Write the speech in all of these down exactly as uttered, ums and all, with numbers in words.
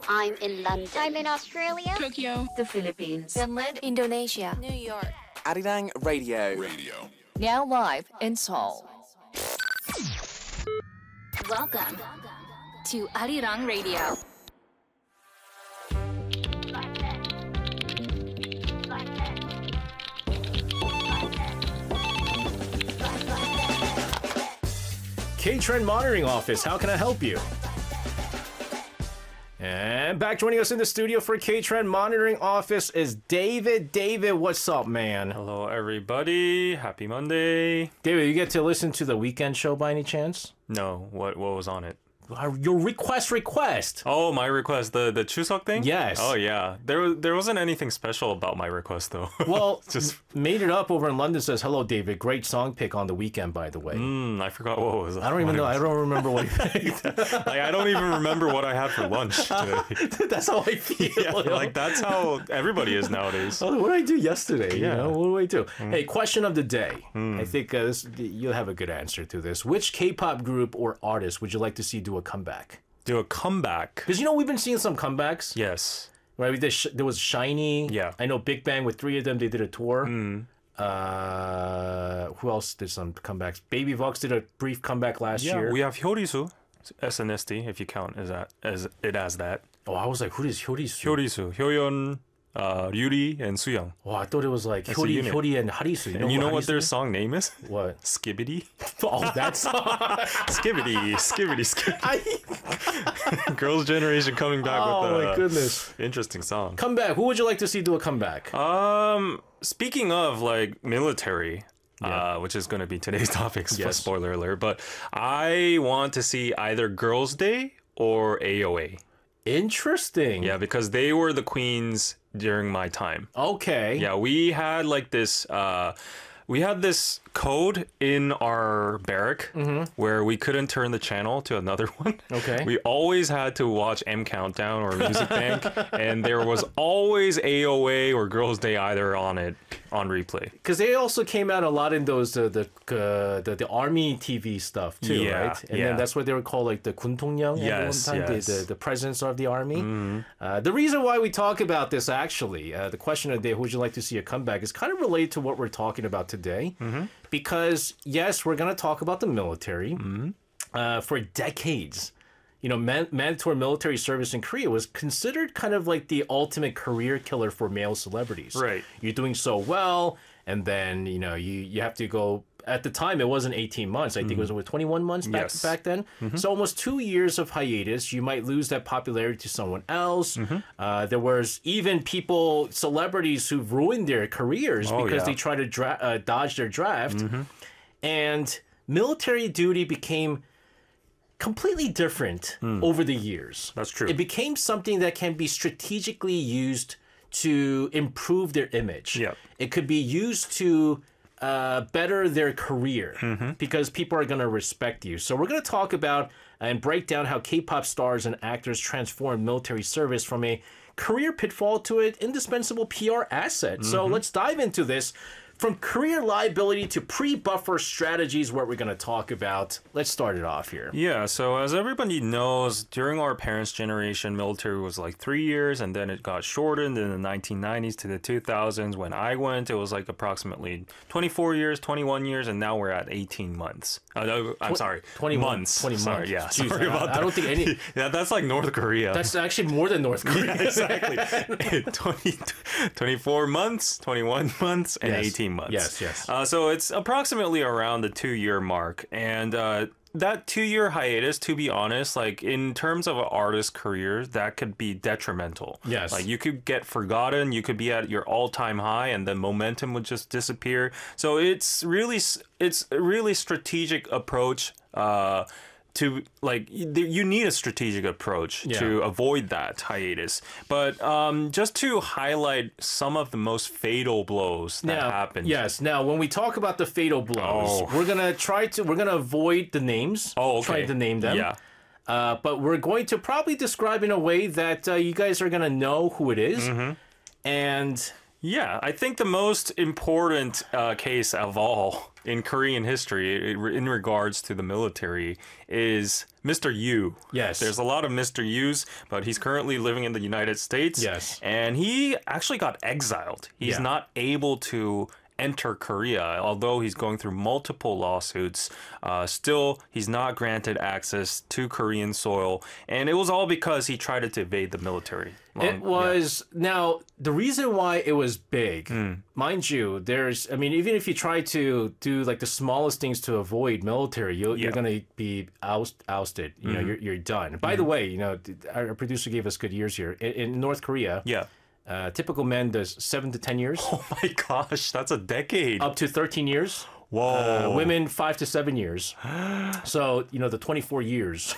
I'm in London. I'm in Australia. Tokyo. The Philippines. Finland. Indonesia. New York. Arirang Radio. Radio. Now live in Seoul. Welcome to Arirang Radio. K-Trend Monitoring Office, how can I help you? And back joining us in the studio for K-Trend Monitoring Office is David. David, what's up, man? Hello, everybody. Happy Monday. David, you get to listen to the weekend show by any chance? No, what what was on it? Uh, Your request request. Oh, my request, the the Chuseok thing? Yes. Oh, yeah. There was- there wasn't anything special about my request, though. Well, Just, Made It Up over in London says, hello, David. Great song pick on the weekend, by the way. mm, I forgot what was. I don't even know. I don't remember what he picked. Like, I don't even remember what I had for lunch today. That's how I feel. Yeah, you know? like that's how everybody is nowadays. Oh, what did I do yesterday? You Yeah. know, what do I do? Hey, question of the day. I think uh, this, you'll have a good answer to this. Which K-pop group or artist would you like to see do a comeback? Do a comeback. Because you know we've been seeing some comebacks, Yes. right? We did sh- there was Shiny. Yeah. I know Big Bang with three of them. They did a tour. Uh, who else did some comebacks? Baby Vox did a brief comeback last Yeah, year. we have Hyorisu, S N S D, if you count as that as it as that. Oh, I was like, who is Hyorisu? Hyorisu, Hyoyeon, uh, Ryuri, and Sooyoung. Oh, I thought it was like a Hyori, unit. Hyori and Harisu. And you know who what their Harisu is? song name is? What? Skibbity. Oh, that song. Skibbity, skibbity, skibbity. I, Girls' Generation coming back oh with a my goodness. interesting song. Comeback. Who would you like to see do a comeback? Um, speaking of like military, Yeah. uh, which is going to be today's topic. Yes. Spoiler alert. But I want to see either Girls' Day or A O A. Interesting. Yeah, because they were the queens during my time. Okay. Yeah, we had like this. Uh, we had this code in our barrack where we couldn't turn the channel to another one. Okay. We always had to watch M Countdown or Music Bank, and there was always A O A or Girls' Day either on it on replay. Because they also came out a lot in those uh, the, uh, the the army T V stuff too, Yeah, right? And yeah. then that's what they were called, like the Kuntongyang at Yes, one time, yes. the, the the presence of the army. Uh, the reason why we talk about this actually, uh, the question of the day, who would you like to see a comeback, is kind of related to what we're talking about today, because yes, we're going to talk about the military. Uh, for decades, you know, man- mandatory military service in Korea was considered kind of like the ultimate career killer for male celebrities. Right. You're doing so well, and then, you know, you, you have to go. At the time, it wasn't eighteen months. I think it was over twenty-one months back, Yes. back then. So almost two years of hiatus. You might lose that popularity to someone else. Uh, there was even people, celebrities, who've ruined their careers Oh, because yeah. they try to dra- uh, dodge their draft. And military duty became completely different over the years. That's true. It became something that can be strategically used to improve their image. Yep. It could be used to uh, better their career because people are going to respect you. So we're going to talk about and break down how K-pop stars and actors transform military service from a career pitfall to an indispensable P R asset. So let's dive into this. From career liability to pre-buffer strategies, what we're going to talk about. Let's start it off here. Yeah, so as everybody knows, during our parents' generation, military was like three years, and then it got shortened in the nineteen nineties to the two thousands. When I went, it was like approximately twenty-four years, twenty-one years, and now we're at eighteen months. Uh, no, I'm sorry, twenty-one months. twenty sorry, months. yeah, Jeez, sorry I- about I that. don't think any- yeah, that's like North Korea. That's actually more than North Korea. yeah, exactly. twenty, twenty-four months, twenty-one months, and Yes. eighteen months. Yes, yes. Uh, so it's approximately around the two-year mark, and uh, that two-year hiatus, to be honest, like in terms of an artist's career, that could be detrimental. Yes. Like you could get forgotten, you could be at your all-time high, and then momentum would just disappear. So it's really, s- it's a really strategic approach. Uh, to like you you need a strategic approach Yeah. to avoid that hiatus. But um, just to highlight some of the most fatal blows that Now, happened. yes. Now, when we talk about the fatal blows, Oh. we're gonna try to we're gonna avoid the names. Oh, okay. Try to name them. Yeah. Uh, but we're going to probably describe in a way that uh, you guys are gonna know who it is. Mm-hmm. And Yeah, I think the most important uh, case of all in Korean history i- in regards to the military is Mister Yu. Yes. There's a lot of Mister Yus, but he's currently living in the United States. Yes. And he actually got exiled. He's Yeah. not able to enter Korea, although he's going through multiple lawsuits. Uh, still, he's not granted access to Korean soil, and it was all because he tried to evade the military. It Long- was now the reason why it was big, mind you. There's, I mean, even if you try to do like the smallest things to avoid military, you, Yeah. you're gonna be oust, ousted. You know, you're you're done. By the way, you know, our producer gave us good years here in, in North Korea. Yeah. Uh, typical man does seven to ten years, Oh my gosh, that's a decade. up to thirteen years. Whoa. Uh, women five to seven years. So you know the twenty-four years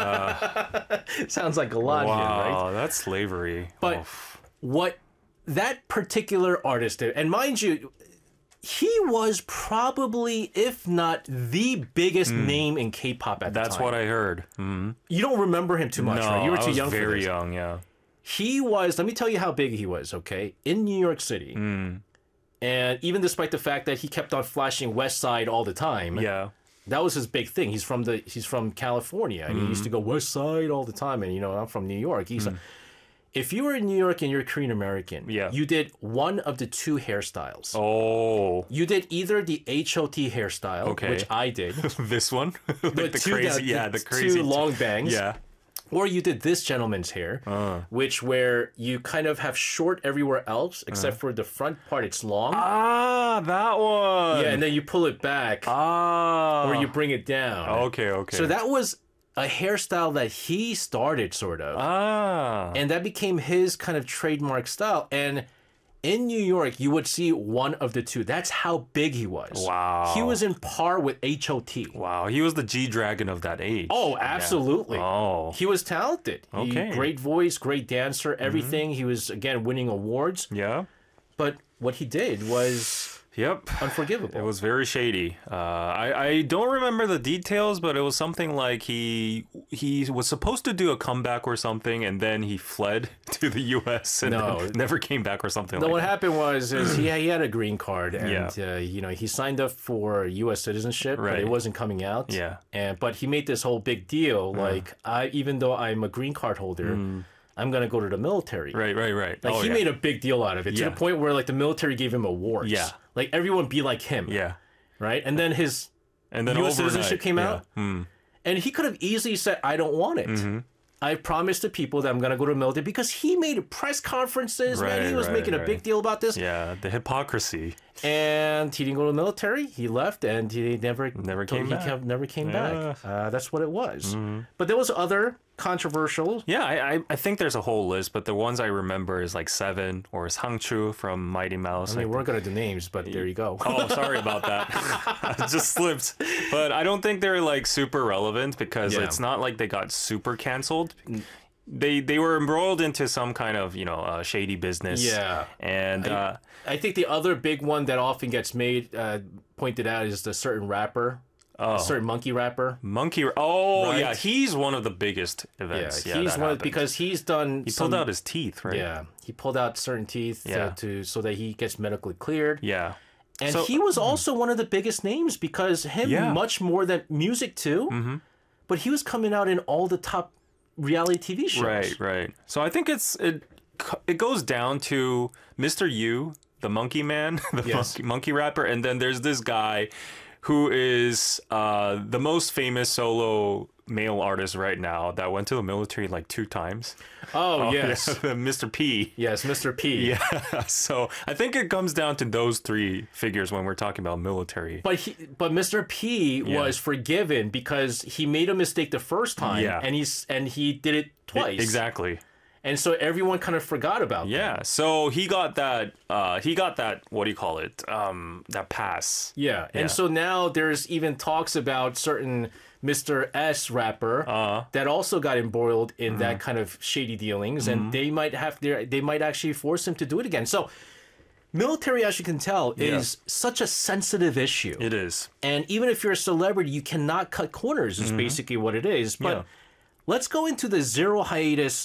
Yeah. sounds like a lot here, right? Wow, that's slavery. But Oof. what that particular artist did, and mind you, he was probably, if not the biggest name in K-pop at the Hmm. that's time. what I heard. Mm. You don't remember him too much, No, right? You were I too was young for very this. young. Yeah. He was. Let me tell you how big he was. Okay, in New York City, Hmm. and even despite the fact that he kept on flashing West Side all the time, Yeah. that was his big thing. He's from the he's from California, and he used to Mm-hmm. go West Side all the time. And you know, I'm from New York. He's Mm. a, if you were in New York and you're Korean American, Yeah. you did one of the two hairstyles. Oh, You did either the H O T hairstyle, Okay. which I did, this one, like the two- crazy, yeah, the crazy two long bangs, Yeah. or you did this gentleman's hair, Uh. which where you kind of have short everywhere else except Uh. for the front part. It's long, Ah, that one. yeah, and then you pull it back, ah. or you bring it down. Okay. Okay. So that was a hairstyle that he started, sort of. Ah. And that became his kind of trademark style. And in New York, you would see one of the two. That's how big he was. Wow. He was in par with H O T. Wow, he was the G Dragon of that age. Oh, Yeah. absolutely. Oh. He was talented. He- Okay. Mm-hmm. great voice, great dancer, everything. He was, again, winning awards. Yeah. But what he did was Yep. unforgivable. It was very shady. Uh, I I don't remember the details, but it was something like he he was supposed to do a comeback or something, and then he fled to the U S and No. then never came back or something No, like what that. happened was is he he had a green card, and Yeah. uh, you know he signed up for U S citizenship, but Right. it wasn't coming out. Yeah. and but he made this whole big deal, like I even though I'm a green card holder, I'm gonna go to the military. Mm. Right, right, right. Like oh, he yeah. made a big deal out of it to Yeah. the point where like the military gave him awards. Yeah. like everyone be like him. yeah, right. And then his and then U S overnight, citizenship came yeah. out, and he could have easily said, "I don't want it." Mm-hmm. I promised the people that I'm gonna go to the military because he made press conferences, man. Right, He was right, making a right. big deal about this. Yeah, the hypocrisy. And he didn't go to the military. He left, and he never Never he came back. kept- never came Yeah. back. Uh, that's what it was. But there was other controversial. Yeah, I, I I think there's a whole list, but the ones I remember is like Seven or Sangchu from Mighty Mouse. I mean, I we weren't gonna do names, but there you go. Oh, sorry about that. I just slipped. But I don't think they're like super relevant because Yeah. it's not like they got super canceled. They they were embroiled into some kind of, you know, uh, shady business. Yeah. And uh, I think the other big one that often gets made uh, pointed out is the certain rapper, a certain monkey rapper. Monkey. Oh, Right. yeah. He's one of the biggest Yeah, events. Yeah, he's that one happened. because he's done. he some, pulled out his teeth, right? Yeah, he pulled out certain teeth Yeah. to, to so that he gets medically cleared. Yeah. And So- he was also one of the biggest names because him Yeah. Mm-hmm. much more than music too. But he was coming out in all the top reality T V shows. Right, right. So I think it's it it goes down to Mister Yu, the monkey man, the Yes. monkey, monkey rapper, and then there's this guy who is uh, the most famous solo male artist right now that went to the military like two times. Oh, yes. Yeah, Mister P. Yes, Mister P. Yeah. So I think it comes down to those three figures when we're talking about military. But he, but Mister P was forgiven because he made a mistake the first time, Yeah. and he's and he did it twice. Exactly. And so everyone kind of forgot about that. Yeah. So he got that. Uh, he got that. What do you call it? Um, that pass. Yeah. Yeah. And so now there's even talks about certain Mister S rapper Uh-huh. that also got embroiled in that Mm-hmm. kind of shady dealings, and they might have their, they might actually force him to do it again. So military, as you can tell, is such a sensitive issue. It is. And even if you're a celebrity, you cannot cut corners, is basically what it is. But Mm-hmm. Yeah. let's go into the zero hiatus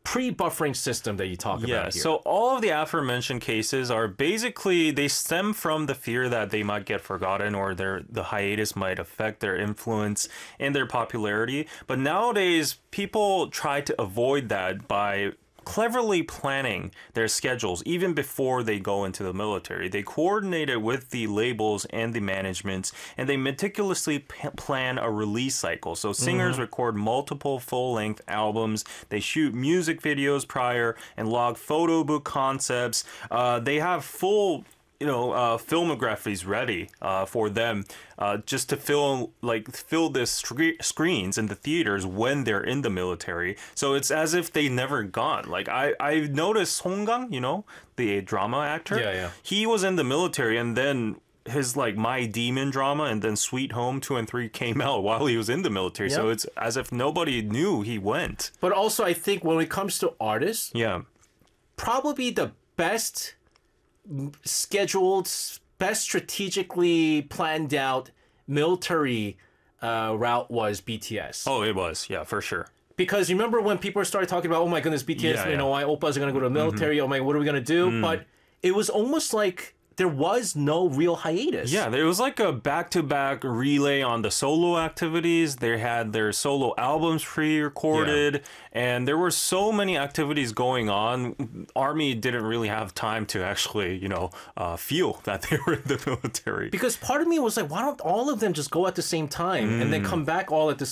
pre-buffering system that you talk Yeah, about here. so all of the aforementioned cases are basically, they stem from the fear that they might get forgotten or their the hiatus might affect their influence and their popularity. But nowadays, people try to avoid that by cleverly planning their schedules even before they go into the military. They coordinate it with the labels and the managements, and they meticulously p- plan a release cycle. So singers mm-hmm. record multiple full-length albums. They shoot music videos prior and log photo book concepts. Uh, they have full you know, uh, filmographies ready uh, for them uh, just to fill like fill the sc- screens in the theaters when they're in the military. So it's as if they never gone. Like I I noticed Song Kang, you know, the drama actor. Yeah, yeah. He was in the military, and then his like My Demon drama and then Sweet Home two and three came out while he was in the military. Yep. So it's as if nobody knew he went. But also, I think when it comes to artists, Yeah. probably the best scheduled, best strategically planned out military uh, route was B T S. Oh, it was. Yeah, for sure. Because remember when people started talking about, oh my goodness, B T S, Yeah, you yeah. know, why oppas are going to go to the military, oh my, what are we going to do? Mm. But it was almost like there was no real hiatus. Yeah, there was like a back-to-back relay on the solo activities. They had their solo albums pre-recorded, and there were so many activities going on. Army didn't really have time to actually, you know, uh, feel that they were in the military. Because part of me was like, why don't all of them just go at the same time and then come back all at the